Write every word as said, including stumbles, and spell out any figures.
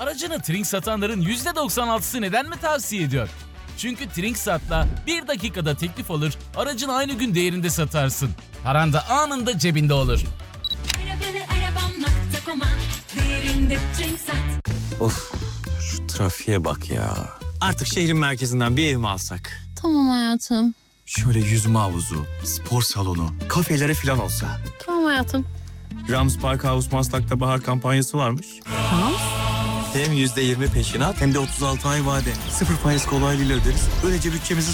Aracını Trink satanların yüzde doksan altısı neden mi tavsiye ediyor? Çünkü Trinksat'la bir dakikada teklif alır, aracını aynı gün değerinde satarsın. Paran da anında cebinde olur. Arabalı arabam nokta com'a değerinde Trinksat. Of, şu trafiğe bak ya. Artık şehrin merkezinden bir ev mi alsak? Tamam hayatım. Şöyle yüzme havuzu, spor salonu, kafelere falan olsa. Tamam hayatım. Rams Park House Maslak'ta bahar kampanyası varmış. Tamam. Hem yüzde yirmi peşinat hem de otuz altı ay vade. Sıfır faiz kolaylığıyla öderiz. Böylece bütçemizi